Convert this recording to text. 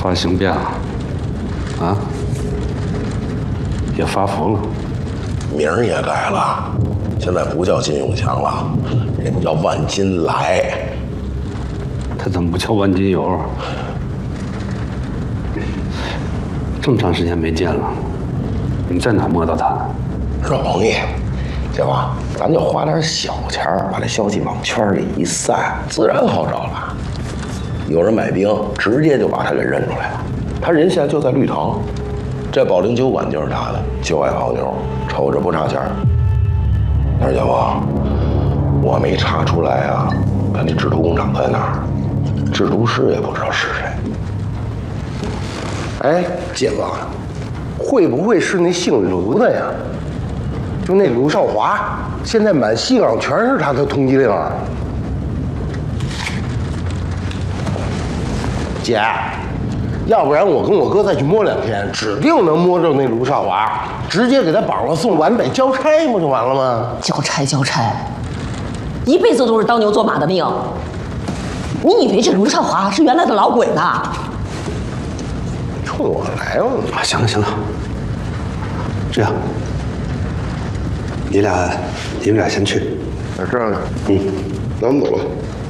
发型变了，啊，也发福了， 名儿也改了，现在不叫金永强了，人叫万金来。 他怎么不叫万金油？这么长时间没见了，你在哪摸到他的？ 容易，姐夫，咱就花点小钱儿，把这消息往圈里一散，自然好找了。有人买冰，直接就把他给认出来了。他人现在就在绿桃，这保龄酒馆就是他的，就爱泡妞，瞅着不差钱儿。但是姐夫，我没查出来啊，他那制毒工厂在哪儿？制毒师也不知道是谁。哎，姐夫，会不会是那姓卢的呀？就那卢少华，现在满西港全是他的通缉令啊！姐，要不然我跟我哥再去摸2天，指定能摸着那卢少华，直接给他绑了送皖北交差，不就完了吗？ 交差，一辈子都是当牛做马的命。你以为这卢少华是原来的老鬼呢？ 冲我来了！ 啊，行了，这样，你们俩先去。 在这儿呢。 嗯， 那我们走了。